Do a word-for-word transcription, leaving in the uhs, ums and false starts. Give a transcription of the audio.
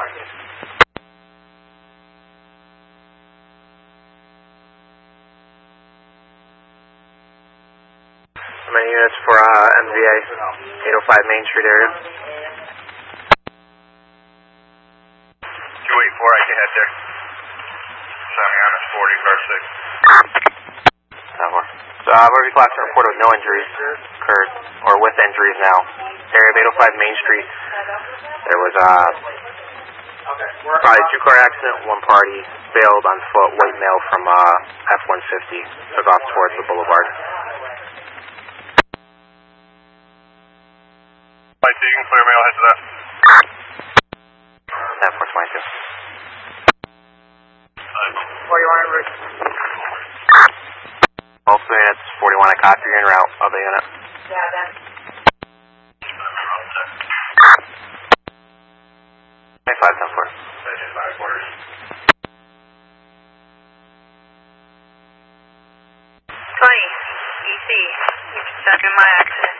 How many units for uh, M V A, eight oh five Main Street area? two eight four, I can head there. San Leon is forty, car six. That one. So, uh, Murphy Claxton report of no injuries occurred, or with injuries now. Area of eight oh five Main Street. There was uh, probably a two-car accident, one party bailed on foot, white male from uh, F one fifty, took off towards the boulevard. Light, you can clear me, I'll head to that. ten four twenty-two. forty-one en route. Multiple units, forty-one, I copy you en route, other unit. Yeah, then. twenty-five, ten four. twenty, E C, you've been stuck in my accident.